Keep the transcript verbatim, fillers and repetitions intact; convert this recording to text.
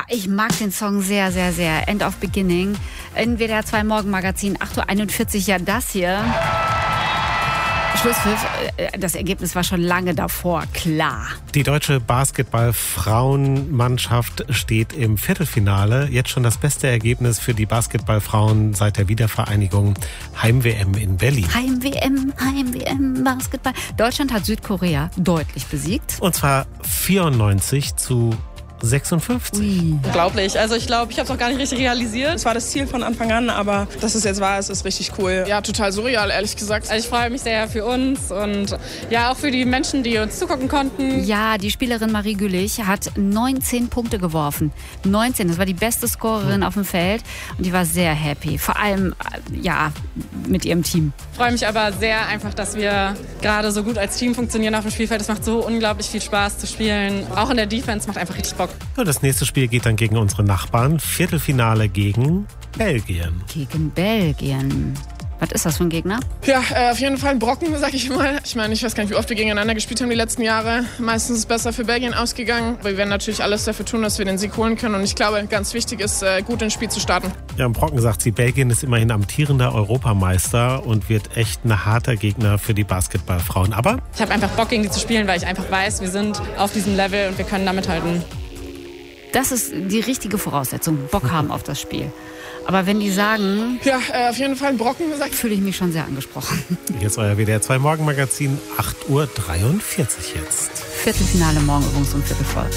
Ja, ich mag den Song sehr, sehr, sehr. End of Beginning. In W D R zwei Morgenmagazin, acht Uhr einundvierzig, ja das hier. Schlusspfiff, das Ergebnis war schon lange davor klar. Die deutsche Basketball-Frauenmannschaft steht im Viertelfinale. Jetzt schon das beste Ergebnis für die Basketballfrauen seit der Wiedervereinigung. Heim-W M in Berlin. Heim-W M, Heim-W M, Basketball. Deutschland hat Südkorea deutlich besiegt. Und zwar vierundneunzig zu sechsundfünfzig. Ui. Unglaublich. Also ich glaube, ich habe es auch gar nicht richtig realisiert. Es war das Ziel von Anfang an, aber dass es jetzt war, ist, ist richtig cool. Ja, total surreal, ehrlich gesagt. Also ich freue mich sehr für uns und ja auch für die Menschen, die uns zugucken konnten. Ja, die Spielerin Marie Güllich hat neunzehn Punkte geworfen. neunzehn, das war die beste Scorerin auf dem Feld und die war sehr happy. Vor allem, ja, mit ihrem Team. Ich freue mich aber sehr einfach, dass wir gerade so gut als Team funktionieren auf dem Spielfeld. Es macht so unglaublich viel Spaß zu spielen. Auch in der Defense macht einfach richtig Bock. Ja, das nächste Spiel geht dann gegen unsere Nachbarn. Viertelfinale gegen Belgien. Gegen Belgien. Was ist das für ein Gegner? Ja, äh, auf jeden Fall ein Brocken, sag ich mal. Ich meine, ich weiß gar nicht, wie oft wir gegeneinander gespielt haben die letzten Jahre. Meistens ist es besser für Belgien ausgegangen. Aber wir werden natürlich alles dafür tun, dass wir den Sieg holen können. Und ich glaube, ganz wichtig ist, äh, gut ins Spiel zu starten. Ja, im Brocken sagt sie, Belgien ist immerhin amtierender Europameister und wird echt ein harter Gegner für die Basketballfrauen. Aber ich habe einfach Bock, gegen die zu spielen, weil ich einfach weiß, wir sind auf diesem Level und wir können da mithalten. Das ist die richtige Voraussetzung. Bock haben auf das Spiel. Aber wenn die sagen, ja, äh, auf jeden Fall ein Brocken, sagt, fühle ich mich schon sehr angesprochen. Jetzt euer W D R zwei Morgenmagazin, acht Uhr dreiundvierzig jetzt. Viertelfinale morgen übrigens um Viertel vor.